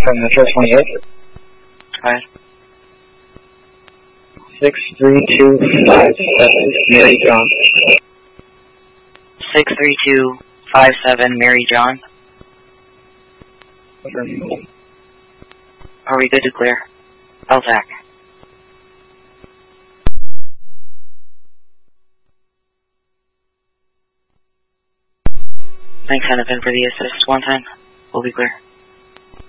from Metro 28. Alright. 63257, Mary John. 63257, Mary John. Are we good to clear? LTAC. Thanks, Hennepin, for the assist. 110. We'll be clear.